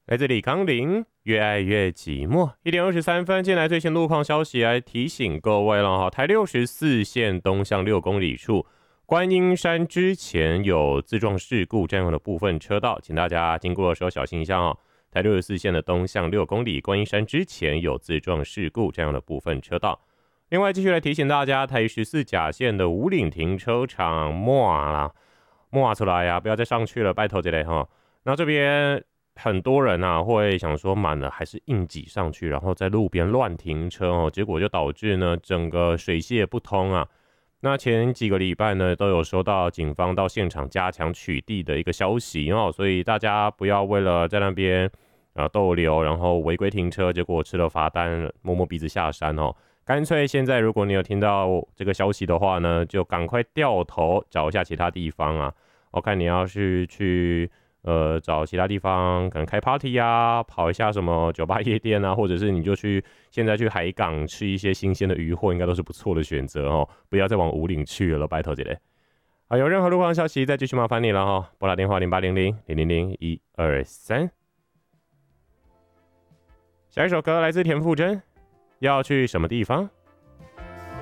来自李康林，越爱越寂寞。1点23分，进来最新路况消息来提醒各位了哈。台64线东向6公里处，观音山之前有自撞事故占用的部分车道，请大家经过的时候小心一下哦。台64线的东向6公里，观音山之前有自撞事故占用的部分车道。另外，继续来提醒大家，台14甲线的五岭停车场抹出来呀，不要再上去了，拜托这类哈。那这边很多人啊会想说满了还是硬挤上去，然后在路边乱停车哦，结果就导致呢整个水泄不通啊。那前几个礼拜呢都有收到警方到现场加强取缔的一个消息哦，所以大家不要为了在那边逗留，然后违规停车，结果吃了罚单，摸摸鼻子下山哦。干脆现在如果你有听到这个消息的话呢，就赶快掉头找一下其他地方啊。我看你要是去找其他地方可能开 party 啊，跑一下什么酒吧夜店啊，或者是你就现在去海港吃一些新鲜的渔货，应该都是不错的选择哦。不要再往五岭去了，拜托姐姐。好，有任何路况消息再继续麻烦你了哈，拨打电话0800-000-123。下一首歌来自田馥甄，要去什么地方？